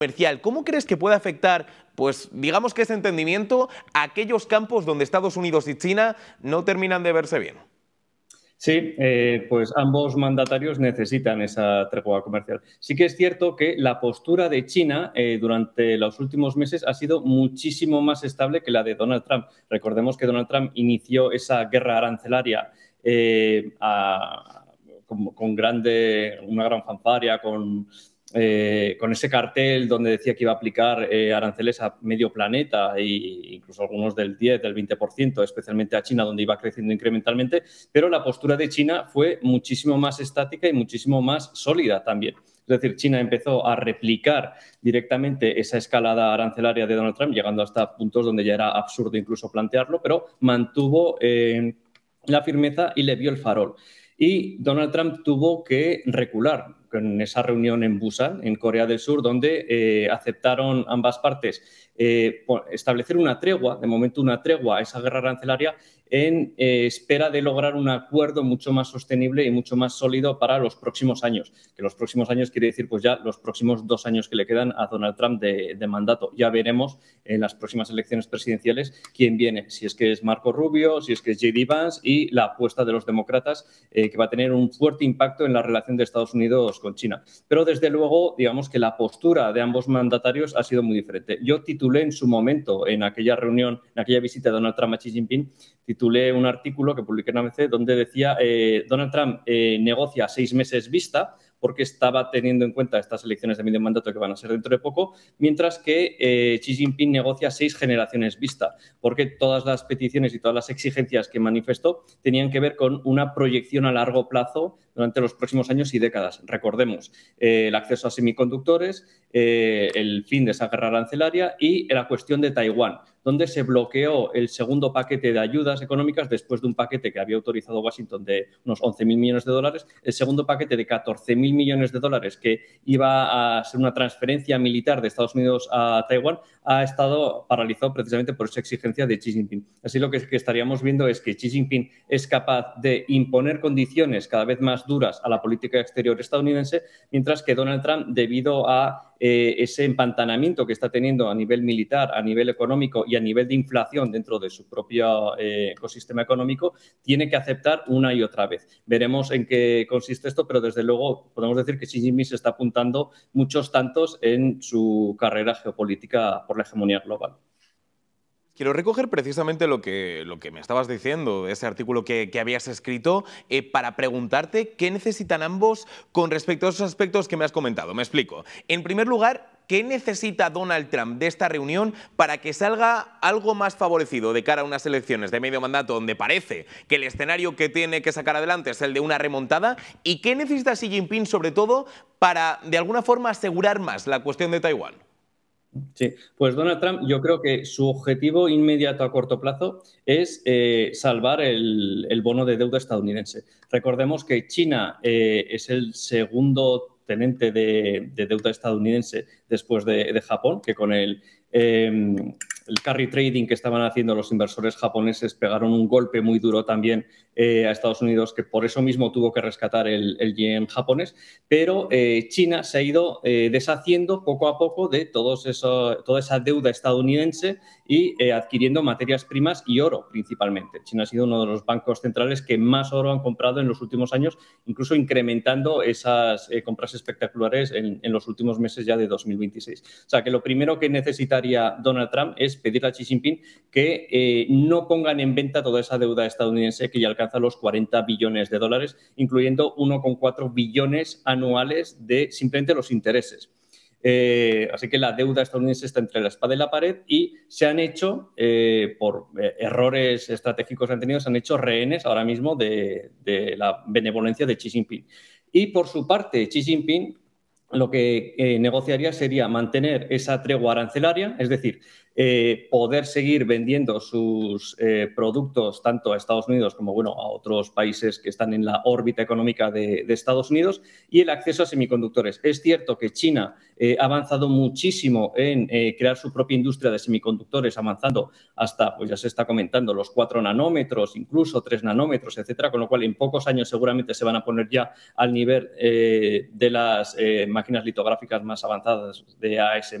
comercial. ¿Cómo crees que puede afectar, pues digamos que ese entendimiento, a aquellos campos donde Estados Unidos y China no terminan de verse bien? Sí, pues ambos mandatarios necesitan esa tregua comercial. Sí que es cierto que la postura de China durante los últimos meses ha sido muchísimo más estable que la de Donald Trump. Recordemos que Donald Trump inició esa guerra arancelaria con una gran fanfarria, con ese cartel donde decía que iba a aplicar aranceles a medio planeta e incluso algunos del 10, del 20%, especialmente a China, donde iba creciendo incrementalmente, pero la postura de China fue muchísimo más estática y muchísimo más sólida también. Es decir, China empezó a replicar directamente esa escalada arancelaria de Donald Trump, llegando hasta puntos donde ya era absurdo incluso plantearlo, pero mantuvo la firmeza y le vio el farol. Y Donald Trump tuvo que recular en esa reunión en Busan, en Corea del Sur, donde aceptaron ambas partes establecer una tregua, de momento una tregua a esa guerra arancelaria, en espera de lograr un acuerdo mucho más sostenible y mucho más sólido para los próximos años. Que los próximos años quiere decir pues ya los próximos 2 años que le quedan a Donald Trump de mandato. Ya veremos en las próximas elecciones presidenciales quién viene, si es que es Marco Rubio, si es que es J.D. Vance, y la apuesta de los demócratas que va a tener un fuerte impacto en la relación de Estados Unidos con China. Pero desde luego, digamos que la postura de ambos mandatarios ha sido muy diferente. Yo titulé en su momento, en aquella reunión, en aquella visita de Donald Trump a Xi Jinping, titulé un artículo que publiqué en ABC donde decía Donald Trump negocia 6 meses vista porque estaba teniendo en cuenta estas elecciones de medio mandato que van a ser dentro de poco, mientras que Xi Jinping negocia 6 generaciones vista, porque todas las peticiones y todas las exigencias que manifestó tenían que ver con una proyección a largo plazo durante los próximos años y décadas. Recordemos el acceso a semiconductores, el fin de esa guerra arancelaria y la cuestión de Taiwán, donde se bloqueó el segundo paquete de ayudas económicas después de un paquete que había autorizado Washington de unos 11.000 millones de dólares, el segundo paquete de 14.000 millones de dólares que iba a ser una transferencia militar de Estados Unidos a Taiwán, ha estado paralizado precisamente por esa exigencia de Xi Jinping. Así lo que estaríamos viendo es que Xi Jinping es capaz de imponer condiciones cada vez más duras a la política exterior estadounidense, mientras que Donald Trump, debido a ese empantanamiento que está teniendo a nivel militar, a nivel económico y a nivel de inflación dentro de su propio ecosistema económico, tiene que aceptar una y otra vez. Veremos en qué consiste esto, pero desde luego podemos decir que Xi Jinping se está apuntando muchos tantos en su carrera geopolítica por la hegemonía global. Quiero recoger precisamente lo que me estabas diciendo, ese artículo que habías escrito, para preguntarte qué necesitan ambos con respecto a esos aspectos que me has comentado. Me explico. En primer lugar, ¿qué necesita Donald Trump de esta reunión para que salga algo más favorecido de cara a unas elecciones de medio mandato donde parece que el escenario que tiene que sacar adelante es el de una remontada? ¿Y qué necesita Xi Jinping, sobre todo, para, de alguna forma, asegurar más la cuestión de Taiwán? Sí, pues Donald Trump, yo creo que su objetivo inmediato a corto plazo es salvar el bono de deuda estadounidense. Recordemos que China es el segundo tenente de deuda estadounidense después de Japón, que con el carry trading que estaban haciendo los inversores japoneses pegaron un golpe muy duro también a Estados Unidos, que por eso mismo tuvo que rescatar el yen japonés, pero China se ha ido deshaciendo poco a poco de toda esa deuda estadounidense y adquiriendo materias primas y oro principalmente. China ha sido uno de los bancos centrales que más oro han comprado en los últimos años, incluso incrementando esas compras espectaculares en los últimos meses ya de 2026. O sea, que lo primero que necesitaría Donald Trump es pedirle a Xi Jinping que no pongan en venta toda esa deuda estadounidense que ya alcanza los 40 billones de dólares, incluyendo 1,4 billones anuales de simplemente los intereses. Así que la deuda estadounidense está entre la espada y la pared y se han hecho, por errores estratégicos que han tenido, se han hecho rehenes ahora mismo de la benevolencia de Xi Jinping. Y por su parte, Xi Jinping lo que negociaría sería mantener esa tregua arancelaria, es decir, poder seguir vendiendo sus productos tanto a Estados Unidos como a otros países que están en la órbita económica de Estados Unidos, y el acceso a semiconductores. Es cierto que China ha avanzado muchísimo en crear su propia industria de semiconductores, avanzando hasta, pues ya se está comentando, los 4 nanómetros, incluso 3 nanómetros, etcétera, con lo cual en pocos años seguramente se van a poner ya al nivel de las máquinas litográficas más avanzadas de ASML